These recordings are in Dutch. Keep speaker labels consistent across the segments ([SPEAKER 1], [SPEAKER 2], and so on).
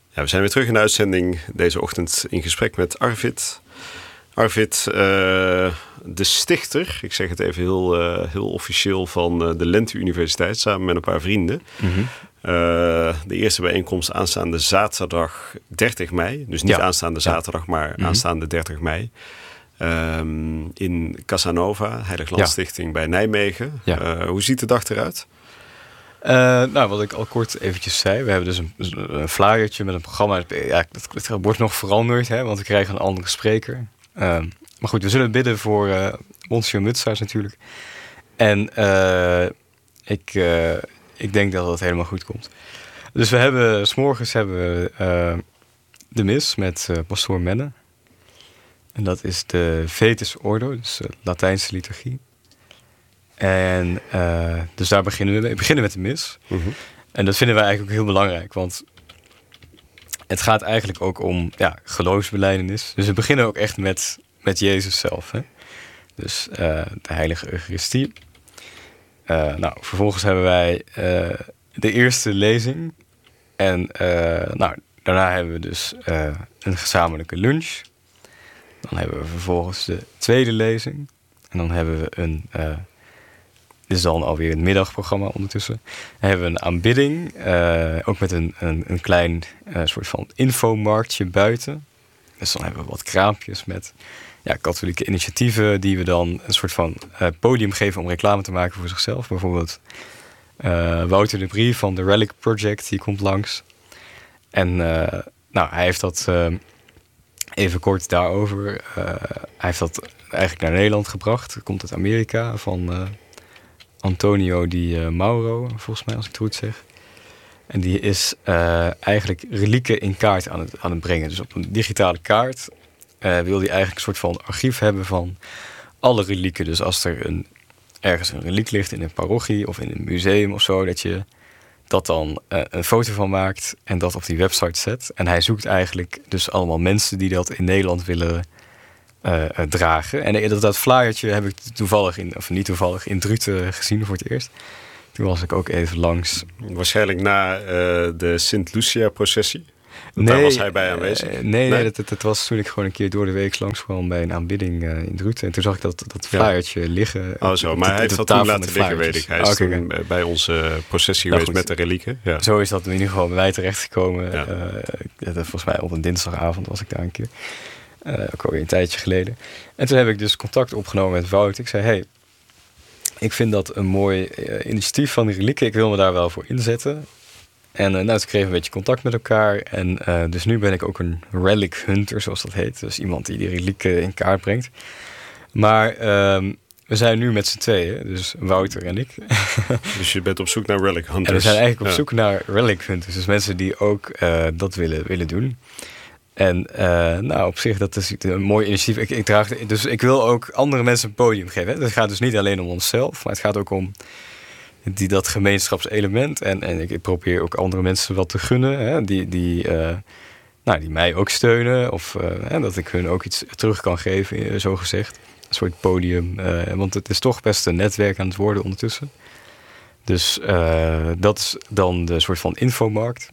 [SPEAKER 1] Ja, we zijn weer terug in de uitzending deze ochtend in gesprek met Arvid. Arvid, de stichter, ik zeg het even heel officieel, van de Lente Universiteit, samen met een paar vrienden.
[SPEAKER 2] Mm-hmm.
[SPEAKER 1] De eerste bijeenkomst aanstaande zaterdag 30 mei. Dus niet aanstaande zaterdag, maar aanstaande 30 mei. In Casanova, Heilig Landstichting bij Nijmegen. Ja. Hoe ziet de dag eruit?
[SPEAKER 2] Wat ik al kort eventjes zei. We hebben dus een flyertje met een programma. Ja, het wordt nog veranderd, hè, want we krijgen een andere spreker. Maar goed, we zullen bidden voor Monsieur Mutsaars natuurlijk. En ik denk dat het helemaal goed komt. Dus we hebben 's morgens de mis met pastoor Menne. En dat is de Vetus Ordo, dus de Latijnse liturgie. En dus daar beginnen we mee. We beginnen met de mis. Mm-hmm. En dat vinden wij eigenlijk ook heel belangrijk. Want het gaat eigenlijk ook om geloofsbelijdenis. Dus we beginnen ook echt met Jezus zelf. Hè? Dus de heilige Eucharistie. Vervolgens hebben wij de eerste lezing. En daarna hebben we dus een gezamenlijke lunch. Dan hebben we vervolgens de tweede lezing. En dan hebben we dit is dan alweer een middagprogramma ondertussen. Dan hebben we een aanbidding. Ook met een klein soort van infomarktje buiten. Dus dan hebben we wat kraampjes met katholieke initiatieven die we dan een soort van podium geven om reclame te maken voor zichzelf. Bijvoorbeeld Wouter de Brie van de Relic Project, die komt langs. En hij heeft dat even kort daarover. Hij heeft dat eigenlijk naar Nederland gebracht. Dat komt uit Amerika van Antonio Di Mauro, volgens mij, als ik het goed zeg. En die is eigenlijk relieken in kaart aan het brengen. Dus op een digitale kaart wil hij eigenlijk een soort van archief hebben van alle relieken. Dus als er ergens een reliek ligt in een parochie of in een museum of zo, dat je dat dan een foto van maakt en dat op die website zet. En hij zoekt eigenlijk dus allemaal mensen die dat in Nederland willen dragen. En dat flyertje heb ik toevallig in Druten gezien voor het eerst. Toen was ik ook even langs.
[SPEAKER 1] Waarschijnlijk na de Sint-Lucia-processie? Daar was hij bij aanwezig?
[SPEAKER 2] Nee, dat was toen ik gewoon een keer door de week langskwam bij een aanbidding in Druten. En toen zag ik dat flyertje liggen.
[SPEAKER 1] Oh zo, maar hij heeft dat toen laten liggen, weet ik. Hij is toen bij onze processie geweest met de relieken. Ja.
[SPEAKER 2] Zo is dat in ieder geval bij mij terechtgekomen. Ja. Volgens mij op een dinsdagavond was ik daar een keer. Ook alweer een tijdje geleden. En toen heb ik dus contact opgenomen met Wout. Ik zei, hey, ik vind dat een mooi initiatief van die relieken. Ik wil me daar wel voor inzetten. En toen kregen we een beetje contact met elkaar. En dus nu ben ik ook een relic hunter, zoals dat heet. Dus iemand die die relieken in kaart brengt. Maar we zijn nu met z'n tweeën, dus Wouter en ik.
[SPEAKER 1] Dus je bent op zoek naar relic hunters.
[SPEAKER 2] En we zijn eigenlijk op zoek naar relic hunters. Dus mensen die ook dat willen doen. En op zich, dat is een mooi initiatief. Dus ik wil ook andere mensen een podium geven. Hè? Het gaat dus niet alleen om onszelf, maar het gaat ook om dat gemeenschapselement. En ik probeer ook andere mensen wat te gunnen, hè? Die mij ook steunen. Of dat ik hun ook iets terug kan geven, zo gezegd. Een soort podium. Want het is toch best een netwerk aan het worden ondertussen. Dus dat is dan de soort van infomarkt.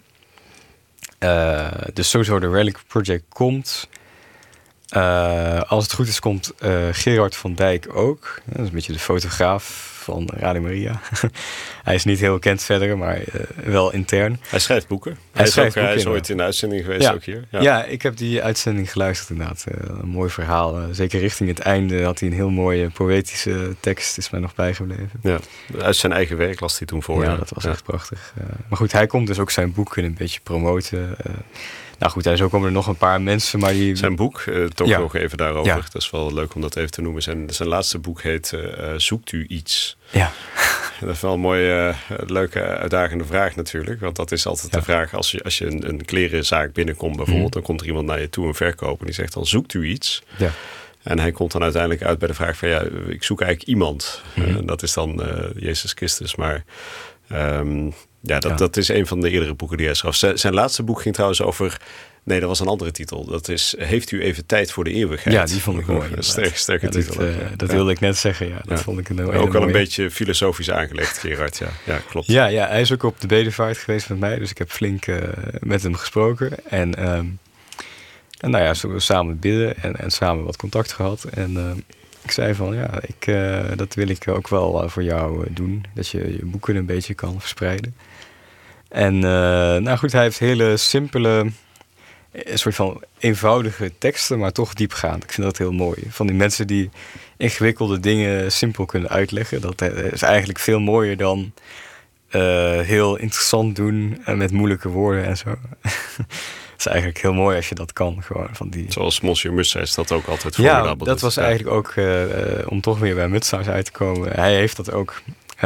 [SPEAKER 2] Dus sowieso de Relic Project komt. Als het goed is, komt Gerard van Dijk ook. Dat is een beetje de fotograaf van Radio Maria. Hij is niet heel bekend verder, maar wel intern.
[SPEAKER 1] Hij schrijft boeken. Hij is ooit in de uitzending geweest, ook hier.
[SPEAKER 2] Ja, ik heb die uitzending geluisterd inderdaad. Een mooi verhaal. Zeker richting het einde had hij een heel mooie poëtische tekst. Is mij nog bijgebleven. Ja,
[SPEAKER 1] uit zijn eigen werk las hij toen voor.
[SPEAKER 2] Ja, dat was echt prachtig. Maar goed, hij komt dus ook zijn boek een beetje promoten. Nou goed, en zo komen er nog een paar mensen. Maar
[SPEAKER 1] zijn boek, nog even daarover. Ja. Dat is wel leuk om dat even te noemen. Zijn laatste boek heet Zoekt u iets?
[SPEAKER 2] Ja.
[SPEAKER 1] Dat is wel een mooie, leuke, uitdagende vraag natuurlijk. Want dat is altijd de vraag als je een klerenzaak binnenkomt bijvoorbeeld. Dan komt er iemand naar je toe, een verkoper. Die zegt dan, zoekt u iets?
[SPEAKER 2] Ja.
[SPEAKER 1] En hij komt dan uiteindelijk uit bij de vraag van, ik zoek eigenlijk iemand. Dat is dan Jezus Christus. Maar Dat is een van de eerdere boeken die hij schreef. Zijn laatste boek ging trouwens over... Nee, dat was een andere titel. Dat is Heeft u even tijd voor de eeuwigheid?
[SPEAKER 2] Ja, die vond ik mooi.
[SPEAKER 1] Een sterke titel.
[SPEAKER 2] Dat wilde ik net zeggen, ja. Dat vond ik een
[SPEAKER 1] ook al een beetje filosofisch aangelegd, Gerard. Ja, klopt.
[SPEAKER 2] Ja, hij is ook op de bedevaart geweest met mij. Dus ik heb flink met hem gesproken. En nou ja, zo samen bidden en samen wat contact gehad. En ik zei van, dat wil ik ook wel voor jou doen. Dat je je boeken een beetje kan verspreiden. En nou goed, hij heeft hele simpele... een soort van eenvoudige teksten, maar toch diepgaand. Ik vind dat heel mooi. Van die mensen die ingewikkelde dingen simpel kunnen uitleggen. Dat is eigenlijk veel mooier dan heel interessant doen met moeilijke woorden en zo. Het is eigenlijk heel mooi als je dat kan. Gewoon van die...
[SPEAKER 1] Zoals Monsieur Mutshuis dat ook altijd formidabel
[SPEAKER 2] doet. Ja, dat was eigenlijk ook, om toch weer bij Mutshuis uit te komen. Hij heeft dat ook...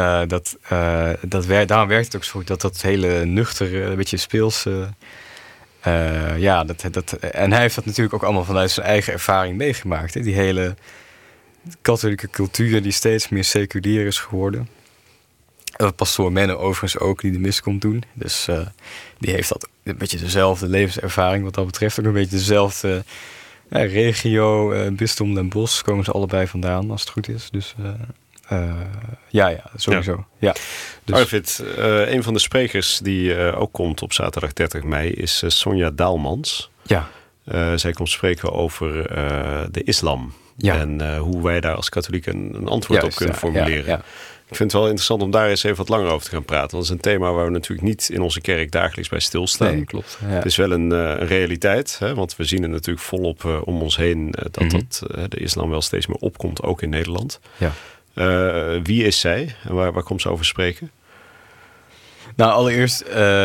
[SPEAKER 2] daarom werkt het ook zo goed. Dat hele nuchtere, een beetje speelse... en hij heeft dat natuurlijk ook allemaal vanuit zijn eigen ervaring meegemaakt. Hè? Die hele katholieke cultuur die steeds meer seculier is geworden. Pastoor Menne overigens ook, die de mis komt doen. Dus die heeft dat een beetje dezelfde levenservaring wat dat betreft. Ook een beetje dezelfde regio, bisdom Den Bosch komen ze allebei vandaan, als het goed is. Dus sowieso. Ja.
[SPEAKER 1] Dus... Arvid, een van de sprekers die ook komt op zaterdag 30 mei is Sonja Daalmans.
[SPEAKER 2] Ja.
[SPEAKER 1] Zij komt spreken over de islam. Ja. En hoe wij daar als katholieken een antwoord op kunnen formuleren. Ja. Ik vind het wel interessant om daar eens even wat langer over te gaan praten. Want dat is een thema waar we natuurlijk niet in onze kerk dagelijks bij stilstaan.
[SPEAKER 2] Nee, klopt. Ja.
[SPEAKER 1] Het is wel een realiteit. Hè? Want we zien het natuurlijk volop om ons heen. Dat de islam wel steeds meer opkomt, ook in Nederland. Ja. Wie is zij en waar komt ze over spreken?
[SPEAKER 2] Nou, allereerst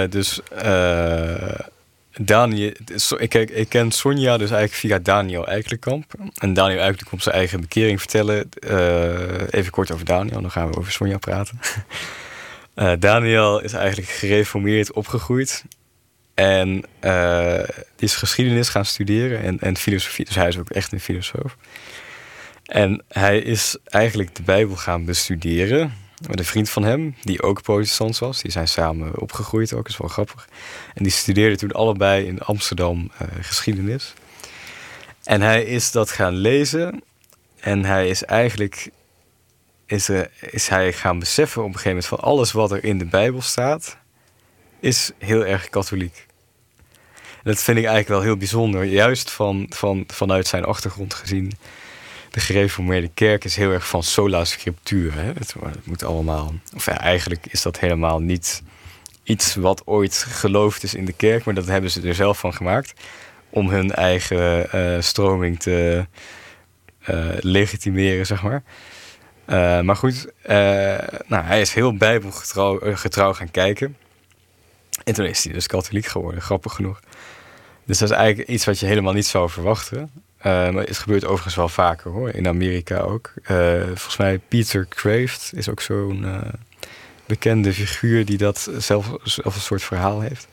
[SPEAKER 2] Daniel. Ik ken Sonja dus eigenlijk via Daniel Eikelenkamp. En Daniel Eikelenkamp komt zijn eigen bekering vertellen. Even kort over Daniel, dan gaan we over Sonja praten. Daniel is eigenlijk gereformeerd opgegroeid. En die is geschiedenis gaan studeren en filosofie. Dus hij is ook echt een filosoof. En hij is eigenlijk de Bijbel gaan bestuderen met een vriend van hem, die ook protestant was. Die zijn samen opgegroeid ook, is wel grappig. En die studeerden toen allebei in Amsterdam geschiedenis. En hij is dat gaan lezen. En hij is eigenlijk is hij gaan beseffen op een gegeven moment van alles wat er in de Bijbel staat, is heel erg katholiek. En dat vind ik eigenlijk wel heel bijzonder. Juist vanuit zijn achtergrond gezien. De gereformeerde kerk is heel erg van sola scriptura. Hè? Het moet allemaal... eigenlijk is dat helemaal niet iets wat ooit geloofd is in de kerk, maar dat hebben ze er zelf van gemaakt om hun eigen stroming te legitimeren, zeg maar. Maar goed, hij is heel bijbelgetrouw gaan kijken. En toen is hij dus katholiek geworden, grappig genoeg. Dus dat is eigenlijk iets wat je helemaal niet zou verwachten. Maar het gebeurt overigens wel vaker, hoor. In Amerika ook. Volgens mij Peter Kraft is ook zo'n bekende figuur die dat zelf een soort verhaal heeft.